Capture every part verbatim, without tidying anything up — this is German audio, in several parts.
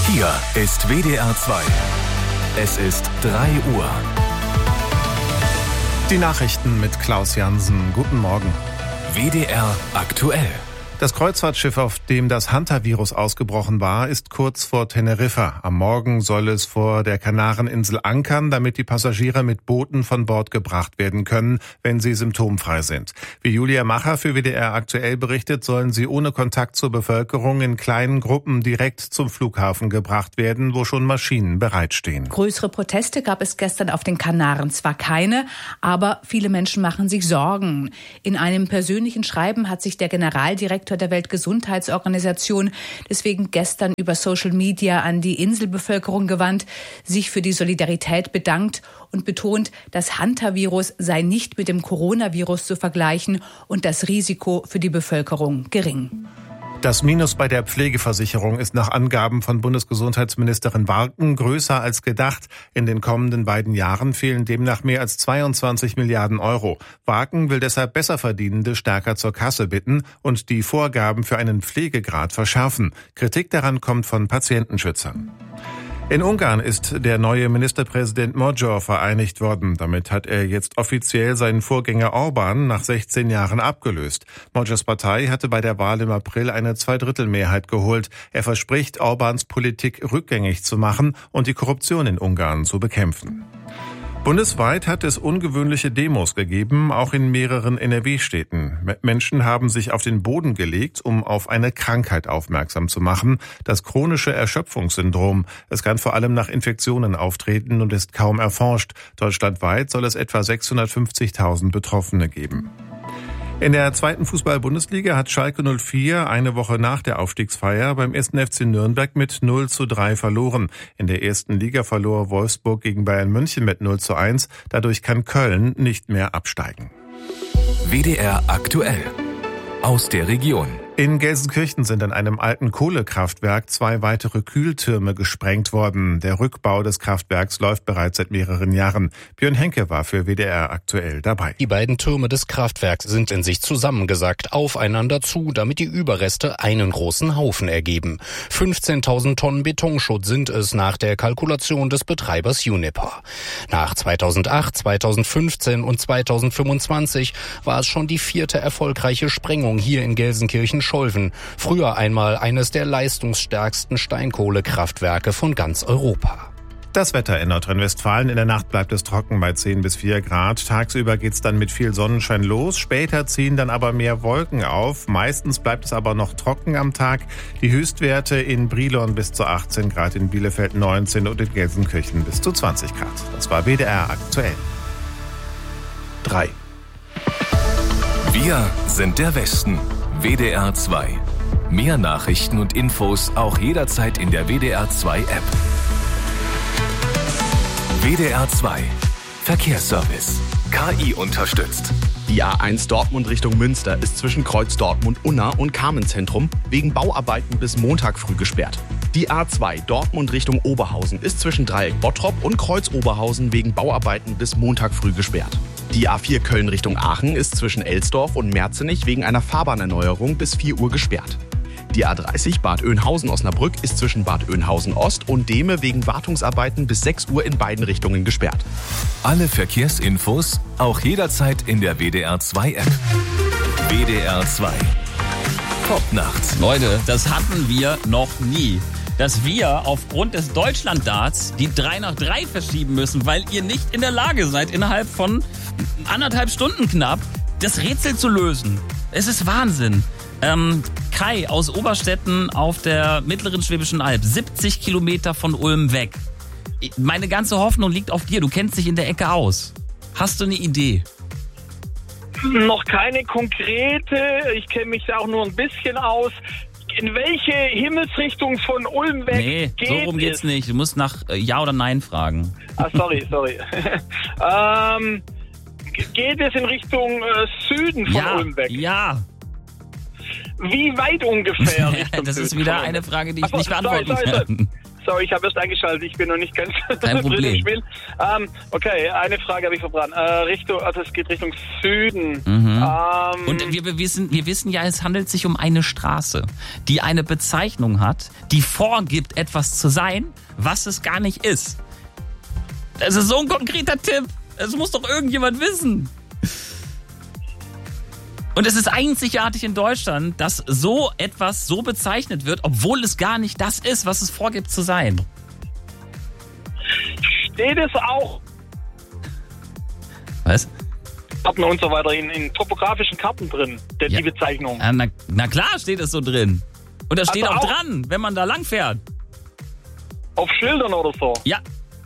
Hier ist W D R zwei. Es ist drei Uhr. Die Nachrichten mit Klaus Jansen. Guten Morgen. W D R aktuell. Das Kreuzfahrtschiff, auf dem das Hantavirus ausgebrochen war, ist kurz vor Teneriffa. Am Morgen soll es vor der Kanareninsel ankern, damit die Passagiere mit Booten von Bord gebracht werden können, wenn sie symptomfrei sind. Wie Julia Macher für W D R aktuell berichtet, sollen sie ohne Kontakt zur Bevölkerung in kleinen Gruppen direkt zum Flughafen gebracht werden, wo schon Maschinen bereitstehen. Größere Proteste gab es gestern auf den Kanaren zwar keine, aber viele Menschen machen sich Sorgen. In einem persönlichen Schreiben hat sich der Generaldirektor der Weltgesundheitsorganisation deswegen gestern über Social Media an die Inselbevölkerung gewandt, sich für die Solidarität bedankt und betont, das Hantavirus sei nicht mit dem Coronavirus zu vergleichen und das Risiko für die Bevölkerung gering. Das Minus bei der Pflegeversicherung ist nach Angaben von Bundesgesundheitsministerin Warken größer als gedacht. In den kommenden beiden Jahren fehlen demnach mehr als zweiundzwanzig Milliarden Euro. Warken will deshalb Besserverdienende stärker zur Kasse bitten und die Vorgaben für einen Pflegegrad verschärfen. Kritik daran kommt von Patientenschützern. In Ungarn ist der neue Ministerpräsident Magyar vereinigt worden. Damit hat er jetzt offiziell seinen Vorgänger Orbán nach sechzehn Jahren abgelöst. Magyars Partei hatte bei der Wahl im April eine Zweidrittelmehrheit geholt. Er verspricht, Orbáns Politik rückgängig zu machen und die Korruption in Ungarn zu bekämpfen. Bundesweit hat es ungewöhnliche Demos gegeben, auch in mehreren N R W-Städten. Menschen haben sich auf den Boden gelegt, um auf eine Krankheit aufmerksam zu machen, das chronische Erschöpfungssyndrom. Es kann vor allem nach Infektionen auftreten und ist kaum erforscht. Deutschlandweit soll es etwa sechshundertfünfzigtausend Betroffene geben. In der zweiten Fußball-Bundesliga hat Schalke null vier eine Woche nach der Aufstiegsfeier beim ersten F C Nürnberg mit null zu drei verloren. In der ersten Liga verlor Wolfsburg gegen Bayern München mit null zu eins. Dadurch kann Köln nicht mehr absteigen. W D R aktuell. Aus der Region. In Gelsenkirchen sind an einem alten Kohlekraftwerk zwei weitere Kühltürme gesprengt worden. Der Rückbau des Kraftwerks läuft bereits seit mehreren Jahren. Björn Henke war für W D R aktuell dabei. Die beiden Türme des Kraftwerks sind in sich zusammengesackt, aufeinander zu, damit die Überreste einen großen Haufen ergeben. fünfzehntausend Tonnen Betonschutt sind es nach der Kalkulation des Betreibers Uniper. Nach zweitausendacht, zweitausendfünfzehn und zweitausendfünfundzwanzig war es schon die vierte erfolgreiche Sprengung hier in Gelsenkirchen Scholven, früher einmal eines der leistungsstärksten Steinkohlekraftwerke von ganz Europa. Das Wetter in Nordrhein-Westfalen. In der Nacht bleibt es trocken bei zehn bis vier Grad. Tagsüber geht's dann mit viel Sonnenschein los. Später ziehen dann aber mehr Wolken auf. Meistens bleibt es aber noch trocken am Tag. Die Höchstwerte in Brilon bis zu achtzehn Grad, in Bielefeld neunzehn und in Gelsenkirchen bis zu zwanzig Grad. Das war W D R aktuell. drei. Wir sind der Westen. W D R zwei. Mehr Nachrichten und Infos auch jederzeit in der W D R zwei App. W D R zwei. Verkehrsservice. K I unterstützt. Die A eins Dortmund Richtung Münster ist zwischen Kreuz Dortmund-Unna und Carmenzentrum wegen Bauarbeiten bis Montag früh gesperrt. Die A zwei Dortmund Richtung Oberhausen ist zwischen Dreieck Bottrop und Kreuz Oberhausen wegen Bauarbeiten bis Montag früh gesperrt. Die A vier Köln Richtung Aachen ist zwischen Elsdorf und Merzenich wegen einer Fahrbahnerneuerung bis vier Uhr gesperrt. Die A dreißig Bad Oeynhausen-Osnabrück ist zwischen Bad Oeynhausen-Ost und Dehme wegen Wartungsarbeiten bis sechs Uhr in beiden Richtungen gesperrt. Alle Verkehrsinfos auch jederzeit in der W D R zwei App. W D R zwei. Top-Nacht. Leute, das hatten wir noch nie. Dass wir aufgrund des Deutschlanddarts die drei nach drei verschieben müssen, weil ihr nicht in der Lage seid, innerhalb von anderthalb Stunden knapp das Rätsel zu lösen. Es ist Wahnsinn. Ähm, Kai aus Oberstetten auf der mittleren Schwäbischen Alb, siebzig Kilometer von Ulm weg. Meine ganze Hoffnung liegt auf dir, du kennst dich in der Ecke aus. Hast du eine Idee? Noch keine konkrete, ich kenne mich da auch nur ein bisschen aus. In welche Himmelsrichtung von Ulm weg nee, geht so rum geht's es? nicht. Du musst nach äh, Ja oder Nein fragen. Ah, sorry, sorry. ähm, geht es in Richtung äh, Süden von ja, Ulm weg? Ja. Wie weit ungefähr? Richtung Das ist Süden wieder von Ulm? eine Frage, die ich Ach so, nicht beantworten sorry, sorry, kann. sorry, ich habe erst eingeschaltet, ich bin noch nicht ganz Kein drin Problem. im Spiel. Ähm, okay, eine Frage habe ich verbrannt. Äh, Richtung, also es geht Richtung Süden. Mhm. Ähm, Und wir, wir, wissen, wir wissen ja, es handelt sich um eine Straße, die eine Bezeichnung hat, die vorgibt, etwas zu sein, was es gar nicht ist. Das ist so ein konkreter Tipp. Das muss doch irgendjemand wissen. Und es ist einzigartig in Deutschland, dass so etwas so bezeichnet wird, obwohl es gar nicht das ist, was es vorgibt zu sein. steht es auch Was? Karten und so weiter in, in topografischen Karten drin, der, Ja. die Bezeichnung. Ja, na, na klar steht es so drin. Und da steht Also auch auch- dran, wenn man da lang fährt. Auf Schildern oder so. Ja.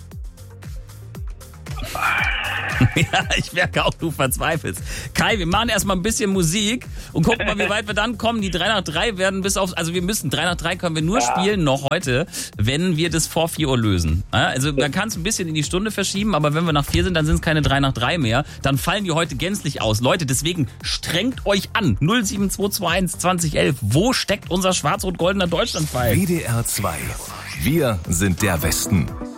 Ja, ich merke auch, du verzweifelst. Kai, wir machen erstmal ein bisschen Musik und gucken mal, wie weit wir dann kommen. Die drei nach drei werden bis auf, also wir müssen, drei nach drei können wir nur Ja. spielen noch heute, wenn wir das vor vier Uhr lösen. Ja, also dann kannst du ein bisschen in die Stunde verschieben, aber wenn wir nach vier sind, dann sind es keine drei nach drei mehr. Dann fallen die heute gänzlich aus. Leute, deswegen strengt euch an. null sieben zwei zwei eins zwanzig elf. Wo steckt unser schwarz-rot-goldener Deutschlandpfeil? W D R zwei. Wir sind der Westen.